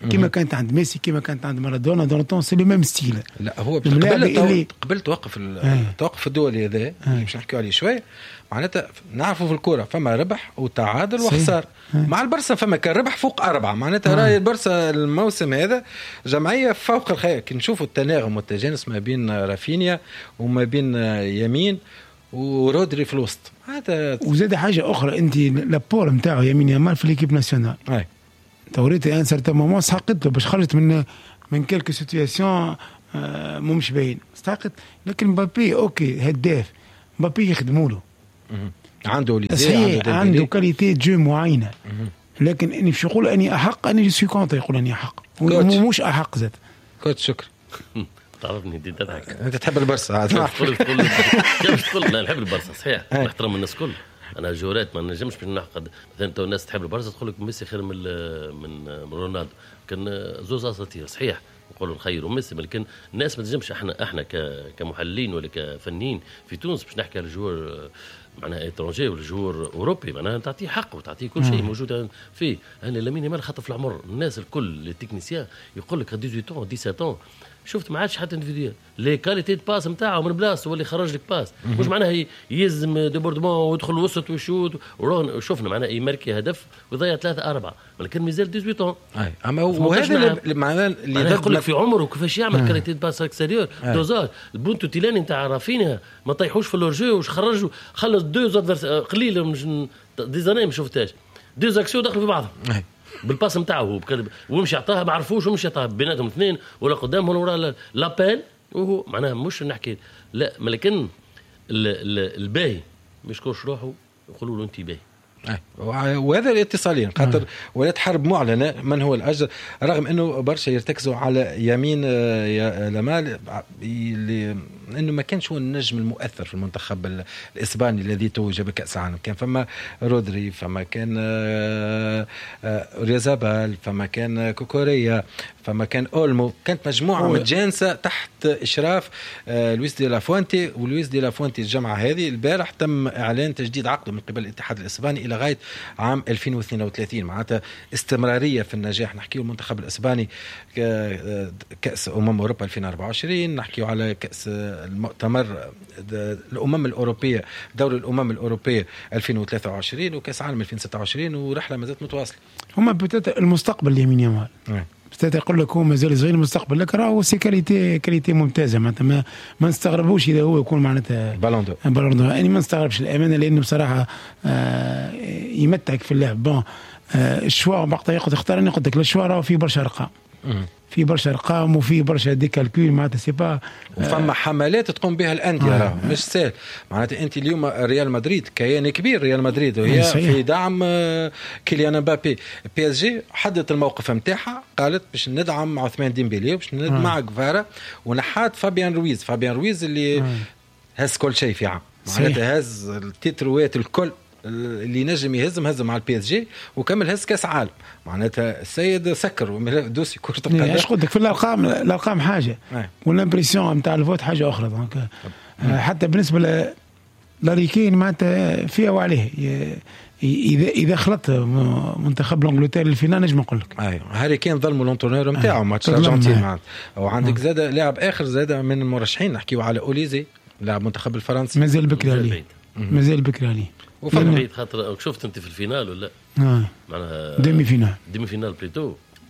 كما كانت عند ميسي كما كانت عند مارادونا دونتون سي لو ميم ستيل. لا هو قبل قبل توقف توقف الدولي هذا باش نحكيو عليه شوي معناتها نعرفوا في الكوره فما ربح وتعادل وخسار. مع البرسا فما كان ربح فوق أربعة معناتها راي البرسا الموسم هذا جمعية فوق الخيال. كي نشوفوا التناغم والتجانس ما بين رافينيا وما بين يمين ورودري في الوسط هذا. وزاد حاجة أخرى أنت لابور نتاعو يمين يامال في ليكيب ناسيونال توريتي ان سارتان مومون سحقت له باش خرجت من من كلكو سيتوياسيون مو مش باين استحقت. لكن مبابي اوكي هداف مبابي يخدموا له عنده عنده عنده كاليتي جو معينه. لكن اني باش نقول اني احق اني سي كونت يقول اني احق مش احق زاد. كوتش شكرا. تعرفني دي تضحك انت تحب البرسا تقول تقول كيف تقول لا نحب البرسا صحيح نحترم الناس الكل. انا جورات ما نجمش باش نعقد مثلا تو الناس تحب البرسا تقول لك ميسي خير من من رونالدو كان زوز اساطير صحيح نقولوا الخير وميسي. لكن الناس ما تنجمش احنا احنا كمحللين ولا كفنيين في تونس باش نحكي على الجوار معناها ايترونجي ولا جوار اوروبي معناها تعطيه حق وتعطيه كل شيء موجود فيه. انا لامين يامال خاطر في العمر الناس الكل التكنيسيان يقول لك ثمانية عشر سبعة عشر شفت ما عادش حتى انديفيديوال لي كاليتي دو باس نتاعو من بلاصه واللي خرج لك باس مش معناها يزم ديبوردمون ويدخل وسط ويشوت ورون شفنا معناها يماركي هدف ويضيع ثلاثة أربعة لكن مازال ثمانية عشر اي اما وهذا معناه اللي يقول لك في عمره كيفاش يعمل كاليتي دو باس اكستيريور دوزار البونتو تيلاني نتاع رافينيا ما طيحوش في اللورجو واش خرجوا خلص دو قليل مش دي زاني ما شفتهاش دو زاكسيون دخلوا في بعضهم بالباس نتاعو هو ومشي عطاها ما عرفوش ومشي عطاها بيناتهم اثنين ولا قدام ولا ورا لابيل وهو معناها مش نحكي لا لكن الباهي مش كوش روحه يقولوا له انت باهي. وهذا الاتصالين خاطر ولات حرب معلنه من هو الاجر رغم انه برشا يرتكزوا على يمين لامال انه ما كانش هو النجم المؤثر في المنتخب الاسباني الذي توج بكاس العالم. كان فما رودري فما كان ريزابال فما كان كوكوريا فما كان اولمو كانت مجموعه متجانسه تحت اشراف لويس دي لافونتي. ولويس دي لافونتي الجمعه هذه البارح تم اعلان تجديد عقده من قبل الاتحاد الاسباني الى غايه عام ألفين واثنين وثلاثين معناتها استمراريه في النجاح. نحكيو المنتخب الاسباني كاس امم اوروبا ألفين وأربعة وعشرين نحكيو على كاس المؤتمر الامم الاوروبيه دوري الامم الاوروبيه ألفين وثلاثة وعشرين وكاس عالم ألفين وستة وعشرين ورحله مازالت متواصله. هما بتاتا المستقبل اليمين يامال بتاتا يقول لك هو مازال صغير المستقبل لكن راهو سي كاليتي كاليتي ممتازه معناتها ما, ما نستغربوش اذا هو يكون معناتها بالون دو بالون دو يعني ما نستغربش الامانه لانه بصراحه آه يمتعك في اللعب. بون آه الشوا وقتها ياخذ اختار اني قلت لك الشوا راهو في برشا ارقام في برشا ارقام وفي برشا دي كالكول معناتها سي با وفما حملات تقوم بها الانديه آه. راه مش سهل معناتها انت اليوم ريال مدريد كيان كبير ريال مدريد وهي في دعم كيليان مبابي. بي اس جي حددت الموقف نتاعها قالت باش ندعم عثمان ديمبيلي باش ندعم مع غفارا ونحات فابيان رويز فابيان رويز اللي آه. هز كل شيء في عام معناتها هز التتروات الكل اللي نجم يهزم هزم مع البي اس جي وكمل هز كاس عالم معناتها السيد سكر دوسي كرة القدم. ايش قلت لك في الارقام الارقام حاجه والامبريسيون نتاع الفوت حاجه اخرى دونك حتى بالنسبه ل لاريكين معناتها فيها وعليه اذا اذا خلط منتخب الانجلترا الفينال نجم نقول لك اي هاري كين ظلموا لونتونير نتاعو ماتش الارجنتين معناتها. وعندك زاد لاعب اخر زاد من المرشحين نحكيو على اوليزي لاعب منتخب الفرنسي مازال بكري عليه مازال بكري عليه وفرق بعيد خاطر شفت انت في الفينال ولا اه معناها ديمي فينال ديمي فينال بليتو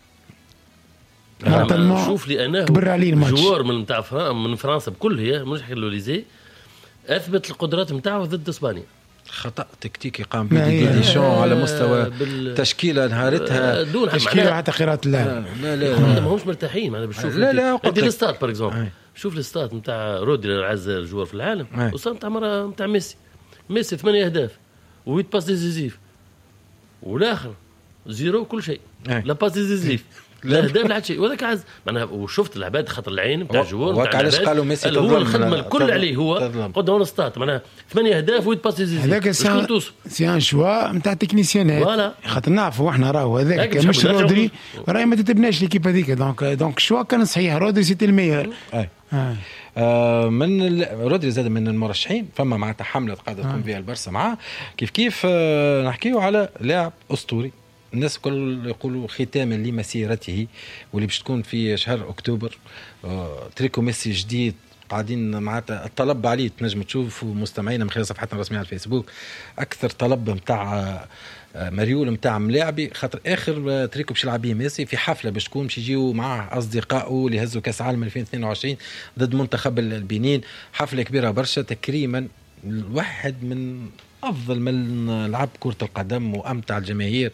شوف لي انا جوار من نتاع من فرنسا بكل هي مش حكي لوليزي اثبت القدرات نتاعو ضد اسبانيا. خطأ تكتيكي قام به ديشان على مستوى تشكيله نهارتها دون تشكيله حتى قراءه اللعب لا لا لا ماهوش مرتاحين انا بشوف لا لا دي الستات باغ اكزومبل شوف الستات نتاع رودري العز الجوار في العالم وصار نتاع مره نتاع ميسي ميسي ثمانية اهداف ويت باس ديزيزيف والاخر زيرو كل شيء لا باس ديزيزيف لا اهداف لا شيء وهذاك عز معناها وشفت العباد خاطر العين نتاع الجوار نتاع علاش قالوا ميسي هو الخدمه الكل عليه هو قدام الستات معناها ثمانية اهداف ويت باس ديزيزيف هذاك سي ان شوا نتاع تكنيسيانات خاطر نعرفوا احنا راهو هذاك مش رودري راهي ما تتبناش ليكيب هذيك دونك دونك شوا كان صحيح رودري سيتي الميور آه من رودري زاد من المرشحين فما معناتها حمله قاعده تقوم بها البرسا معاه كيف كيف آه نحكيو على لاعب اسطوري الناس الكل يقولوا ختاما لمسيرته واللي باش تكون في شهر أكتوبر. تريكو ميسي جديد قاعدين معناتها الطلب عليه، تنجم تشوفوا مستمعينا من خلال صفحتنا الرسميه على الفيسبوك أكثر طلب متاع مريول متاع ملاعبي، خاطر اخر تريكو باش يلعب ميسي في حفله باش تكون باش يجيو معاه اصدقائه اللي هزوا كاس عالم ألفين واثنين وعشرين ضد منتخب البنين. حفله كبيره برشا تكريما واحد من افضل من لعب كره القدم وامتع الجماهير.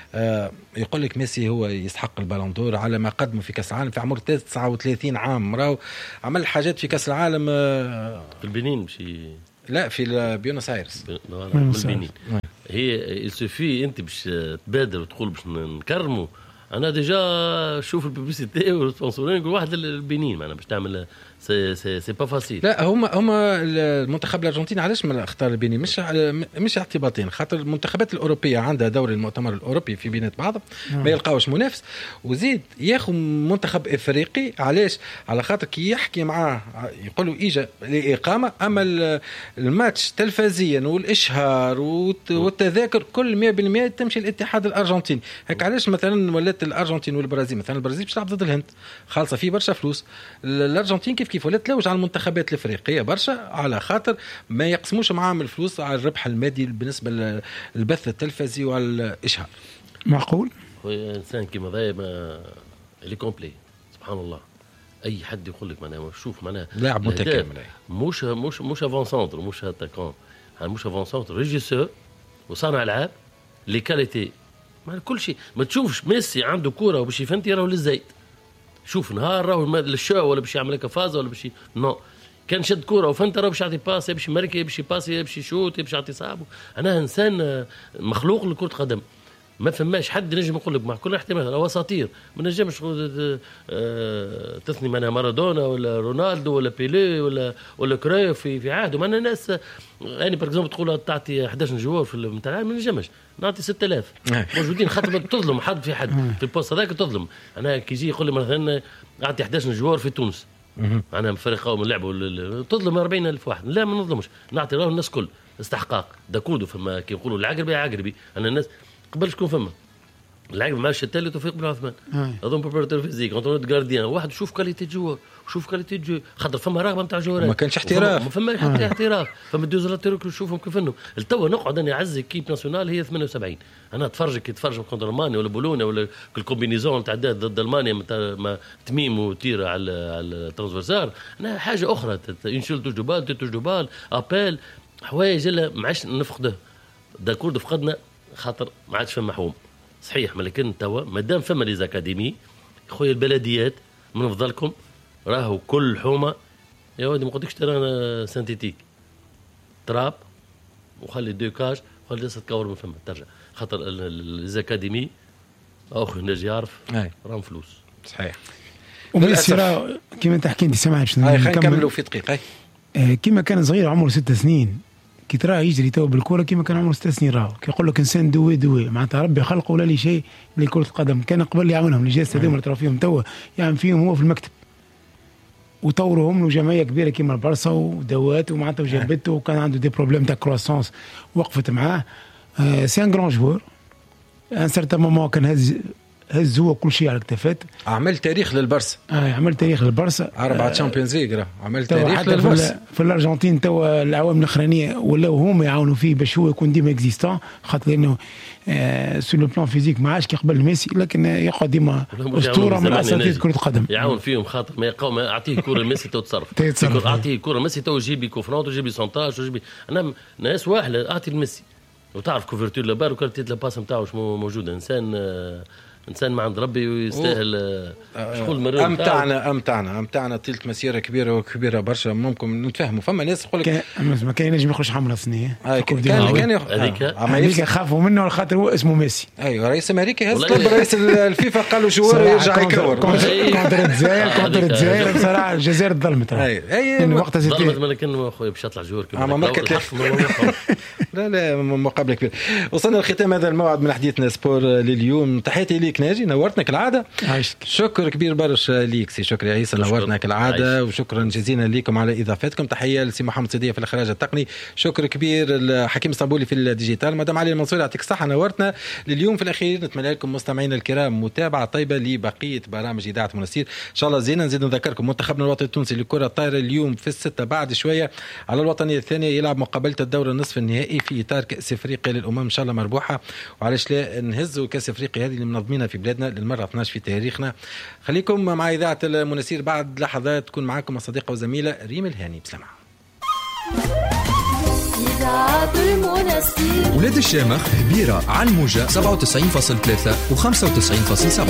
آه يقول لك ميسي هو يستحق البالون دور على ما قدمه في كاس العالم في عمر تسعة وثلاثين عام، راهو عمل حاجات في كاس العالم. آه في البنين مشي لا في بيونس ايرس البنين. هي السوفي انت باش تبادر وتقول باش نكرموا. انا ديجا شوف الببليسيتي والسبونسورين يقول واحد البنين معنا باش تعمل سي سي سي با فاسيل. لا هما هما المنتخب الارجنتيني علاش ما اختار البنين؟ مش مش اعتباطين، خاطر المنتخبات الاوروبيه عندها دوري المؤتمر الاوروبي في بينات بعضهم ما يلقاوش منافس، وزيد ياخذ منتخب افريقي. علاش؟ على خاطر كي يحكي معاه يقولوا اجا لاقامه، اما الماتش تلفزيا والاشهار والتذاكر كل مية بالمية تمشي الاتحاد الارجنتيني. هيك علاش مثلا ولات الارجنتين والبرازيل، مثلا البرازيل باش تلعب ضد الهند خالصه فيه برشا فلوس، الارجنتين كيف كيف ولات تلوج على المنتخبات الافريقيه برشا على خاطر ما يقسموش معاهم الفلوس على الربح المادي بالنسبه للبث التلفزي وعلى الاشهار. معقول هو انسان كيما ذا ما اللي كومبلي سبحان الله. اي حد يقول لك معناها شوف معناها لاعب متكامل، مش مش مش افون سونتر مش اتاكون، مش افون سونتر ريجيسور وصانع العاب لي كاليتي مع كل شيء. ما تشوفش ميسي عنده كوره وباش يفنتي راهو للزيت، شوف نهار راهو للشو ولا باش يعمل لك فازه ولا باش نو كان شد كوره وفنت راهو باش يعطي باس باش يمركي باش يباسي باش يشوت باش يعطي صعبه. انا انسان مخلوق لكره قدم، ما فماش حد نجم يقول لك مع كل احتمال راهو اساطير. ما نجمش تثني منها مارادونا ولا رونالدو ولا بيلي ولا ولا كرويف في في عهده. انا ناس يعني بار اكزومبل تقول تعطي إحدى عشر جوار في نتاع ما نجمش نعطي ستة آلاف موجودين، خاطر تظلم حد في حد في البوست هذاك تظلم. انا كي يجي يقول لي مثلا اعطي إحدى عشر جوار في تونس، انا فريق قوم لعبوا تظلم أربعين ألف واحد. لا ما نظلمش، نعطي له الناس كل استحقاق داكودو. فما كي يقولوا العقربي عقربي، انا الناس قبل شكون فما اللاعب مارش التالي توفيق بن عثمان اظن بروبرتور فيزيك كونترول جارديان واحد شوف كاليتي جوار شوف كاليتي جو خاطر فما رغبه نتاع جوارات ما كانش احتراف، ما فما حتى احتراف. فما دوزلاتور نشوفهم كيف انه التوا نقعد انا اعز كيب ناسيونال هي ثمانية وسبعين. انا اتفرج كي تفرج كونتر المانيا ولا بولونيا ولا الكومبينيزون تاع ضد المانيا ما تميم وتيره على على الترانسفيرسال. انا حاجه اخرى انشيل توج دوبال توج دوبال ابل حوايج لا ما عادش نفقده داكورد فقدنا خاطر ما عادش فما حوم صحيح. لكن توا مادام فما لي زاكاديمي خويا البلديات من فضلكم راهو كل حومه يا ودي ما قلتلكش ترى سانتيتيك تراب وخلي دوكاج خلي الناس تكور من فما ترجع خاطر الزاكاديمي اخو نجي يعرف راهم فلوس صحيح. وميسي راه كيما تحكي انت سمعت شنو نكملوا في دقيقه. كيما كان صغير عمره ست سنين كي تراه يجري تو بالكره كيما كان عمره ست سنين راهو كيقول لك انسان دوي دوي معناتها ربي خلقه ولا لي شيء لكره القدم. كان قبل يعملهم الجهاز هذوما اللي ترى فيهم توا يعمل فيهم هو في المكتب وطورهم له جمعيه كبيره كيما البرصا ودوات ومعناتها وجابته وكان عنده دي بروبليم تاع كروسونس وقفت معاه. آه سي ان غران جوور ان سارتان مومون كان هز هز هو كل شيء على الكتفات. عمل تاريخ للبرصا اه عمل تاريخ للبرصا أربعة تشامبيونز ليغ عمل تاريخ للبرصا في الارجنتين. توا العوامل الاخرانيه ولاو هما يعاونوا فيه باش هو يكون ديما اكزيستون خاطر انه آه سو لو بلان فيزيك ما عادش كيقبل ميسي لكن يقعد ديما اسطوره من اساطير كره القدم يعاون فيهم خاطر ما يقاوم اعطيه كره ميسي تو تصرف اعطيه كره ميسي تو يجيب كوفرونت ويجيب سونتاج ويجيب. انا ناس واحده اعطي الميسي وتعرف كوفرتور لبار وكالتي لا نتاعو موجوده. انسان آه انسان ما عند ربي ويستاهل شغل مرور. امتعنا امتعنا امتعنا طيلت مسيره كبيره وكبيره برشا ممكن نتفهموا. فما ناس يقول لك ما كاين نجم يخرج حمله سنيه كان كان هذيك هذيك خافوا منه خاطر هو اسمه ميسي. ايوه رئيس امريكا هز طلب رئيس الفيفا قال له جوار يرجع يكور كونتر الجزائر كونتر الجزائر بصراحه الجزائر ظلمت اي اي وقتها ظلمت. لكن خويا باش يطلع جوار كما لا لا مقابله كبيره. وصلنا لختام هذا الموعد من حديثنا سبور لليوم. تحياتي ليك ليك ناجي، نورتنا كالعاده. عايشك. شكر كبير برشا ليك سي شكري عيسى، نورتنا كالعاده. عايش. وشكرا جزيلا لكم على اضافتكم. تحيه لسي محمد صديق في الاخراج التقني. شكر كبير الحكيم اسطنبولي في الديجيتال. مدام علي المنصور يعطيك الصحه، نورتنا لليوم. في الاخير نتمنى لكم مستمعينا الكرام متابعه طيبه لبقيه برامج اذاعه منستير ان شاء الله. زينا نزيد نذكركم منتخبنا الوطني التونسي للكره الطايره اليوم في الستة بعد شويه على الوطنيه الثانيه يلعب مقابله الدور النصف النهائي في اطار كاس افريقيا للامم ان شاء الله مربوحه. وعلاش لا نهزوا كاس افريقيا هذه اللي منظمينها في بلادنا للمره اثنا عشر في تاريخنا. خليكم مع اذاعه المنستير، بعد لحظات تكون معكم الصديقه وزميله ريم الهاني. بسمع ولاد الشامخ بيرة على الموجة سبعة وتسعين فاصلة ثلاثة و خمسة وتسعين فاصلة سبعة.